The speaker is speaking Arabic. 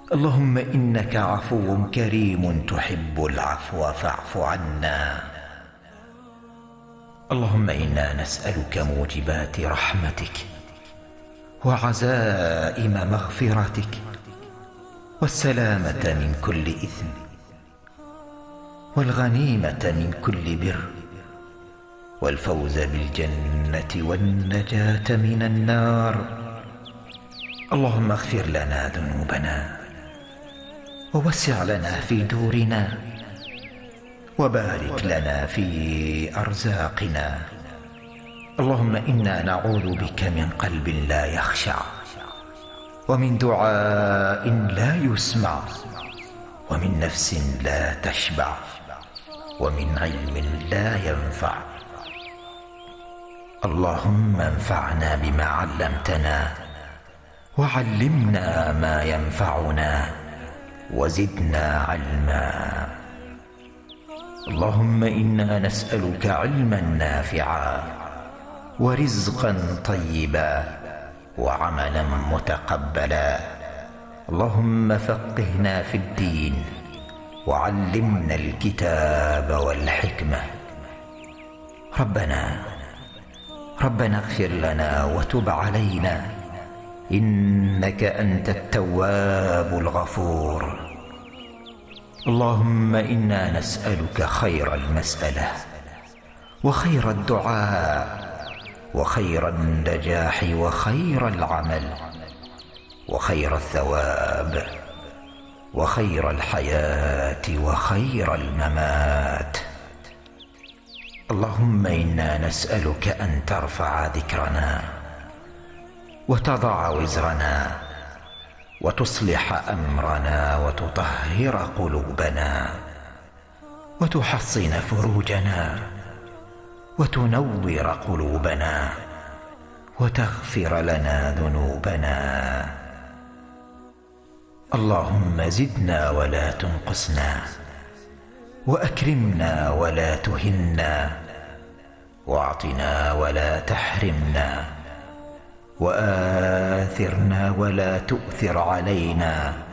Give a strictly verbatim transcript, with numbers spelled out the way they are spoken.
اللهم إنك عفو كريم تحب العفو فاعف عنا. اللهم إنا نسألك موجبات رحمتك وعزائم مغفرتك والسلامة من كل إثم والغنيمة من كل بر والفوز بالجنة والنجاة من النار. اللهم اغفر لنا ذنوبنا ووسع لنا في دورنا وبارك لنا في أرزاقنا. اللهم إنا نعوذ بك من قلب لا يخشع ومن دعاء لا يسمع ومن نفس لا تشبع ومن علم لا ينفع. اللهم انفعنا بما علمتنا وعلمنا ما ينفعنا وزدنا علما. اللهم إنا نسألك علما نافعا ورزقا طيبا وعملا متقبلا. اللهم فقهنا في الدين وعلمنا الكتاب والحكمة. ربنا ربنا اغفر لنا وتب علينا إنك أنت التواب الغفور. اللهم إنا نسألك خير المسألة وخير الدعاء وخير النجاح وخير العمل وخير الثواب وخير الحياة وخير الممات. اللهم إنا نسألك أن ترفع ذكرنا وتضع وزرنا وتصلح أمرنا وتطهر قلوبنا وتحصن فروجنا وتنور قلوبنا وتغفر لنا ذنوبنا. اللهم زدنا ولا تنقصنا وأكرمنا ولا تهنا واعطنا ولا تحرمنا وآثرنا ولا تؤثر علينا